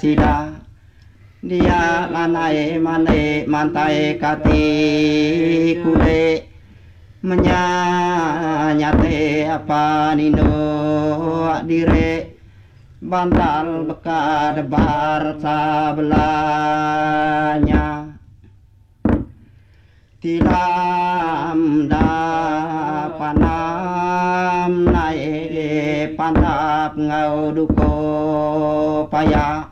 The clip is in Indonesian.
Sida dia lanai mane mantai kati kule menyanyate apa nino dire bantal beka debar sabelahnya tilam da panam nae pantap ngau duko paya